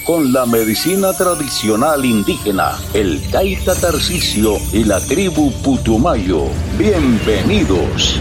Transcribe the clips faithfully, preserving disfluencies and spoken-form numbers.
con la medicina tradicional indígena, el Taita Tarcisio y la tribu Putumayo. Bienvenidos.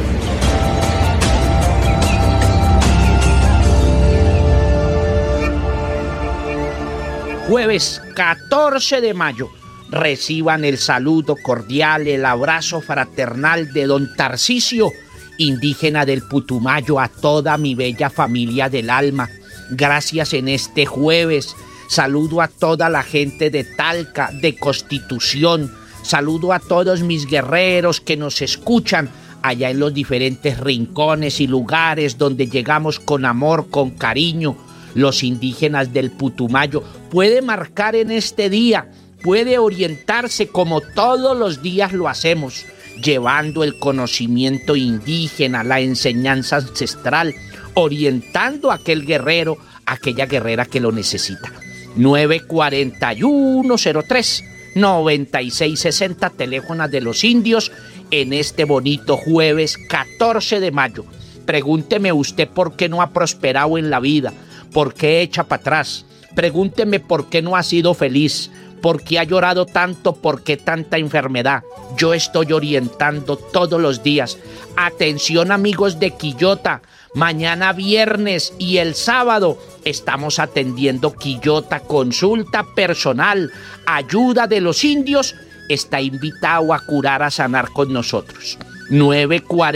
Jueves catorce de mayo. Reciban el saludo cordial, el abrazo fraternal de don Tarcisio, indígena del Putumayo, a toda mi bella familia del alma. Gracias en este jueves. Saludo a toda la gente de Talca, de Constitución. Saludo a todos mis guerreros que nos escuchan allá en los diferentes rincones y lugares donde llegamos con amor, con cariño. Los indígenas del Putumayo puede marcar en este día, puede orientarse como todos los días lo hacemos, llevando el conocimiento indígena, la enseñanza ancestral, orientando a aquel guerrero, a aquella guerrera que lo necesita. nueve cuatro uno cero tres noventa y seis sesenta, teléfono de los indios, en este bonito jueves catorce de mayo. Pregúnteme usted por qué no ha prosperado en la vida, por qué echa para atrás. Pregúnteme por qué no ha sido feliz, por qué ha llorado tanto, por qué tanta enfermedad. Yo estoy orientando todos los días. Atención, amigos de Quillota, mañana viernes y el sábado estamos atendiendo Quillota, consulta personal, ayuda de los indios. Está invitado a curar, a sanar con nosotros. nueve cuatro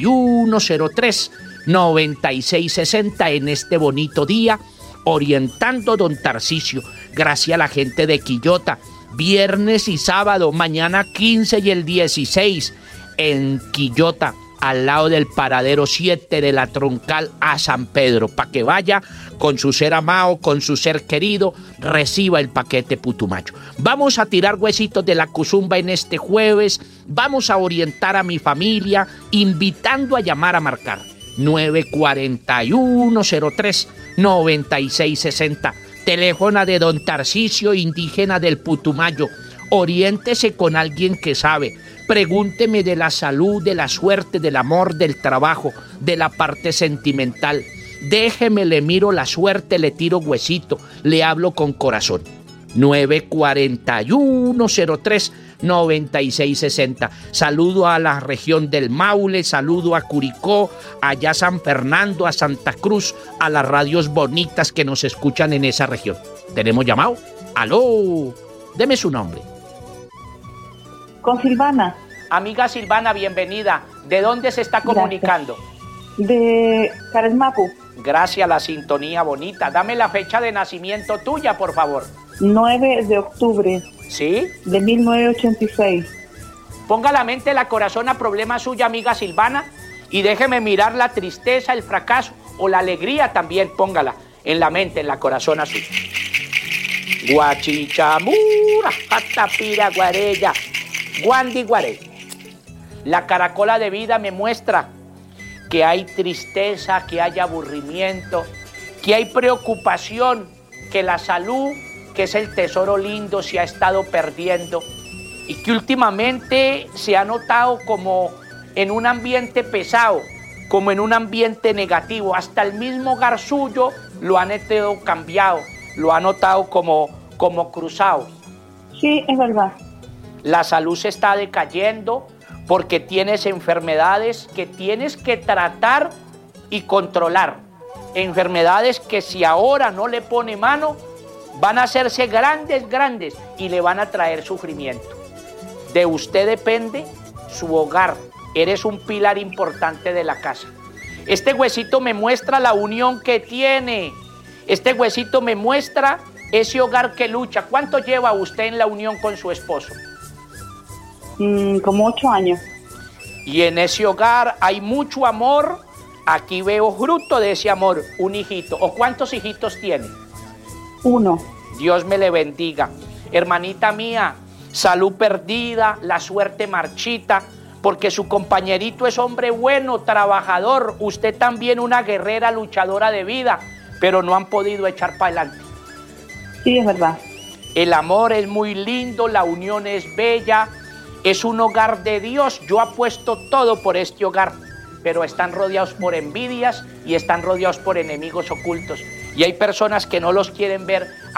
uno cero tres noventa y seis sesenta en este bonito día, orientando don Tarcisio. Gracias a la gente de Quillota. Viernes y sábado, mañana quince y el dieciséis, en Quillota, al lado del paradero siete de la Troncal a San Pedro, para que vaya con su ser amado, con su ser querido, reciba el paquete Putumayo. Vamos a tirar huesitos de la cuzumba en este jueves, vamos a orientar a mi familia, invitando a llamar a marcar nueve cuatro uno cero tres noventa y seis sesenta, teléfono de don Tarcisio, indígena del Putumayo. Oriéntese con alguien que sabe. Pregúnteme de la salud, de la suerte, del amor, del trabajo, de la parte sentimental. Déjeme, le miro la suerte, le tiro huesito, le hablo con corazón. nueve cuatro uno cero tres noventa y seis sesenta. Saludo a la región del Maule, saludo a Curicó, allá a San Fernando, a Santa Cruz, a las radios bonitas que nos escuchan en esa región. ¿Tenemos llamado? ¡Aló! Deme su nombre. Con Silvana. Amiga Silvana, bienvenida. ¿De dónde se está comunicando? Gracias. De Caresmapu. Gracias a la sintonía bonita. Dame la fecha de nacimiento tuya, por favor. nueve de octubre. ¿Sí? De mil novecientos ochenta y seis. Ponga la mente, la corazón a problema suya, amiga Silvana, y déjeme mirar la tristeza, el fracaso o la alegría también, póngala en la mente, en la corazón azul. Guachichamura, patapira, guarella, guandi, guarey. La caracola de vida me muestra que hay tristeza, que hay aburrimiento, que hay preocupación, que la salud, que es el tesoro lindo, se ha estado perdiendo y que últimamente se ha notado como en un ambiente pesado, como en un ambiente negativo. Hasta el mismo hogar suyo lo han notado cambiado, lo ha notado como, como cruzado. Sí, es verdad. La salud se está decayendo porque tienes enfermedades que tienes que tratar y controlar. Enfermedades que si ahora no le pone mano, van a hacerse grandes, grandes y le van a traer sufrimiento. De usted depende su hogar. Eres un pilar importante de la casa. Este huesito me muestra la unión que tiene. Este huesito me muestra ese hogar que lucha. ¿Cuánto lleva usted en la unión con su esposo? Mm, como ocho años. Y en ese hogar hay mucho amor. Aquí veo fruto de ese amor, un hijito. ¿O cuántos hijitos tiene? Uno. Dios me le bendiga. Hermanita mía, salud perdida, la suerte marchita, porque su compañerito es hombre bueno, trabajador. Usted también una guerrera, luchadora de vida, pero no han podido echar para adelante. Sí, es verdad. El amor es muy lindo, la unión es bella, es un hogar de Dios. Yo apuesto todo por este hogar, pero están rodeados por envidias y están rodeados por enemigos ocultos. Y hay personas que no los quieren ver